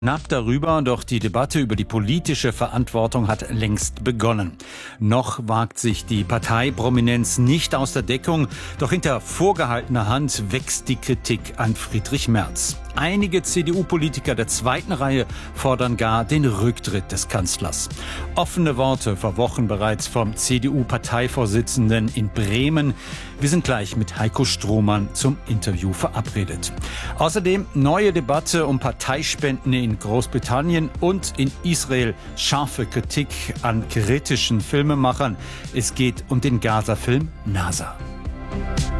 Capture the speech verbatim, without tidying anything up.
Knapp darüber, doch die Debatte über die politische Verantwortung hat längst begonnen. Noch wagt sich die Parteiprominenz nicht aus der Deckung, doch hinter vorgehaltener Hand wächst die Kritik an Friedrich Merz. Einige C D U-Politiker der zweiten Reihe fordern gar den Rücktritt des Kanzlers. Offene Worte vor Wochen bereits vom C D U-Parteivorsitzenden in Bremen. Wir sind gleich mit Heiko Strohmann zum Interview verabredet. Außerdem neue Debatte um Parteispenden in Großbritannien und in Israel scharfe Kritik an kritischen Filmemachern. Es geht um den Gaza-Film Nasa.